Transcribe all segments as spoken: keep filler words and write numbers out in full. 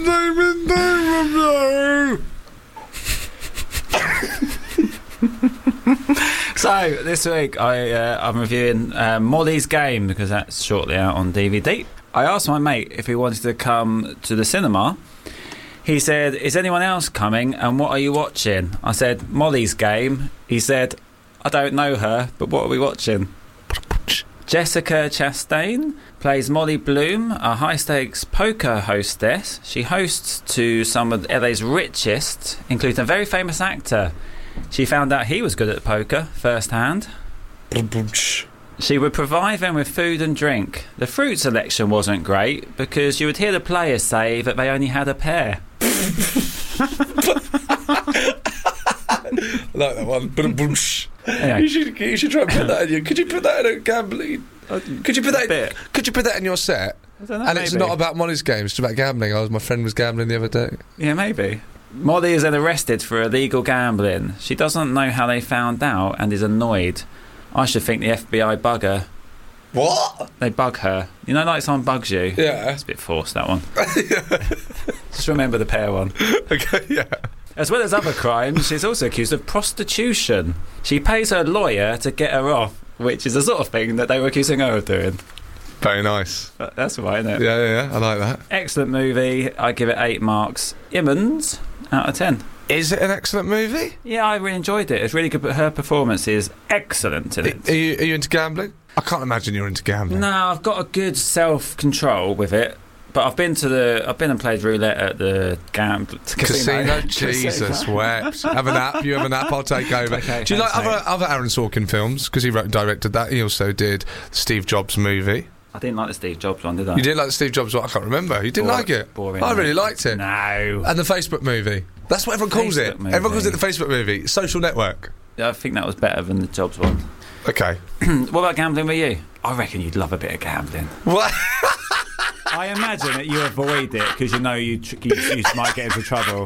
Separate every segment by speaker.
Speaker 1: David, David,
Speaker 2: So this week I uh, I'm reviewing uh, Molly's Game because that's shortly out on D V D. I asked my mate if he wanted to come to the cinema. He said, "Is anyone else coming? And what are you watching?" I said, "Molly's Game." He said, "I don't know her, but what are we watching?" Jessica Chastain plays Molly Bloom, a high-stakes poker hostess. She hosts to some of L A's richest, including a very famous actor. She found out he was good at poker firsthand. She would provide them with food and drink. The fruit selection wasn't great because you would hear the players say that they only had a pear.
Speaker 1: I like that one.
Speaker 2: Anyway.
Speaker 1: You should, you should try and put that in your... Could you put that in a gambling... Could you put that in, Could you put that in your set?
Speaker 2: I don't know,
Speaker 1: and
Speaker 2: maybe.
Speaker 1: It's not about Molly's Game, it's about gambling. I was, my friend was gambling the other day.
Speaker 2: Yeah, maybe. Molly is then arrested for illegal gambling. She doesn't know how they found out and is annoyed. I should think the F B I bug her.
Speaker 1: What?
Speaker 2: They bug her. You know, like someone bugs you?
Speaker 1: Yeah.
Speaker 2: It's a bit forced, that one. Just remember the pear one.
Speaker 1: Okay, yeah.
Speaker 2: As well as other crimes, she's also accused of prostitution. She pays her lawyer to get her off, which is the sort of thing that they were accusing her of doing.
Speaker 1: Very nice.
Speaker 2: But that's right, isn't it?
Speaker 1: Yeah, yeah, yeah. I like that.
Speaker 2: Excellent movie. I give it eight marks. Immons out of ten.
Speaker 1: Is it an excellent movie?
Speaker 2: Yeah, I really enjoyed it. It's really good, but her performance is excellent in it.
Speaker 1: Are you, are you into gambling? I can't imagine you're into gambling.
Speaker 2: No, I've got a good self-control with it. But I've been to the, I've been and played roulette at the gam-
Speaker 1: casino. casino. Jesus wept. Have an app. You have an app. I'll take over.
Speaker 2: Okay,
Speaker 1: Do you like
Speaker 2: thanks,
Speaker 1: other other Aaron Sorkin films? Because he wrote and directed that. He also did Steve Jobs movie.
Speaker 2: I didn't like the Steve Jobs one, did I?
Speaker 1: You didn't like the Steve Jobs one? I can't remember. You didn't
Speaker 2: Bore-
Speaker 1: like it?
Speaker 2: Boring.
Speaker 1: I really liked it.
Speaker 2: No.
Speaker 1: And the Facebook movie. That's what everyone calls
Speaker 2: Facebook
Speaker 1: it.
Speaker 2: movie.
Speaker 1: Everyone calls it the Facebook movie. Social Network.
Speaker 2: Yeah, I think that was better than the Jobs one.
Speaker 1: Okay.
Speaker 2: What about gambling with you? I reckon you'd love a bit of gambling.
Speaker 1: What?
Speaker 2: I imagine that you avoid it because you know you, tr- you you might get into trouble.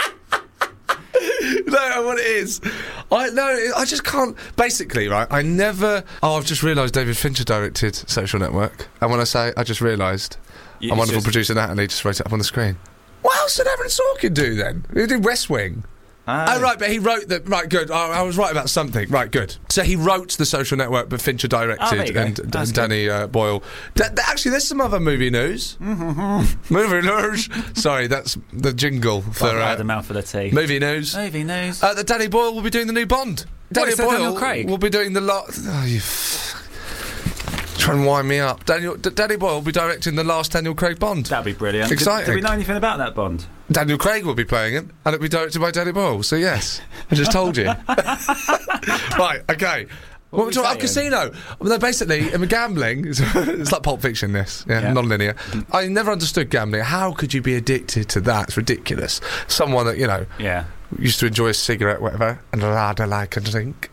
Speaker 1: No, what it is, I no, I just can't. Basically, right? I never. Oh, I've just realised David Fincher directed Social Network, and when I say I just realised,
Speaker 2: You-
Speaker 1: our
Speaker 2: it's
Speaker 1: wonderful
Speaker 2: just-
Speaker 1: producer Natalie just wrote it up on the screen. What else did Aaron Sorkin do then? He did West Wing.
Speaker 2: Ah.
Speaker 1: Oh, right, but he wrote the... Right, good. I, I was right about something. Right, good. So he wrote The Social Network, but Fincher directed,
Speaker 2: Oh, there you go.
Speaker 1: and,
Speaker 2: That's
Speaker 1: and Danny uh, Boyle... Da- da- actually, there's some other movie news. Movie news. Sorry, that's the jingle for...
Speaker 2: Well, I
Speaker 1: Uh,
Speaker 2: had a mouthful of tea.
Speaker 1: movie news.
Speaker 2: Movie news.
Speaker 1: Uh, that Danny Boyle will be doing the new Bond. Danny
Speaker 2: is that
Speaker 1: Boyle
Speaker 2: Daniel Craig?
Speaker 1: will be doing the last... Oh, you... F- try and wind me up. Daniel, D- Danny Boyle will be directing the last Daniel Craig Bond.
Speaker 2: That'd be brilliant.
Speaker 1: Exciting.
Speaker 2: Do, do we know anything about that Bond?
Speaker 1: Daniel Craig will be playing it, and it'll be directed by Danny Boyle. So yes, I just told you. Right, okay. What,
Speaker 2: were
Speaker 1: we're
Speaker 2: you
Speaker 1: talking about
Speaker 2: saying?
Speaker 1: casino. Well, no, basically, in gambling, it's, it's like Pulp Fiction. This, yeah,
Speaker 2: Yeah.
Speaker 1: non-linear. I never understood gambling. How could you be addicted to that? It's ridiculous. Someone that you know
Speaker 2: Yeah.
Speaker 1: used to enjoy a cigarette, whatever, and rather like a drink.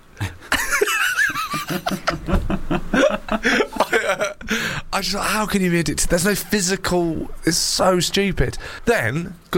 Speaker 1: I, uh, I just, how can you be addicted? There's no physical. It's so stupid. Then.